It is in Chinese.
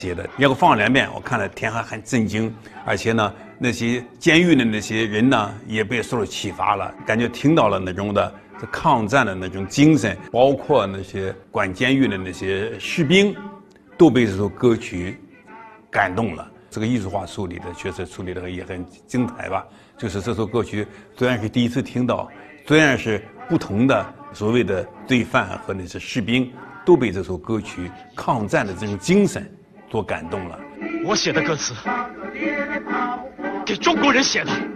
写的，要放两遍，我看了天还很震惊，而且呢，那些监狱的那些人呢，也被受到启发了，感觉听到了那种的抗战的那种精神，包括那些管监狱的那些士兵，都被这首歌曲感动了。这个艺术化处理的确实处理的也很精彩吧。就是这首歌曲虽然是第一次听到，虽然是不同的所谓的罪犯和那些士兵，都被这首歌曲抗战的这种精神所感动了。 我写的歌词，给中国人写的。